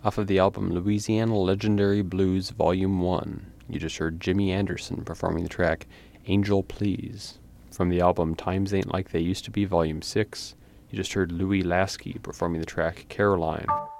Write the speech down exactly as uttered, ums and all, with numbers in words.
Off of the album Louisiana Legendary Blues Volume one, you just heard Jimmy Anderson performing the track Angel Please. From the album Times Ain't Like They Used to Be Volume six, you just heard Louis Lasky performing the track Caroline.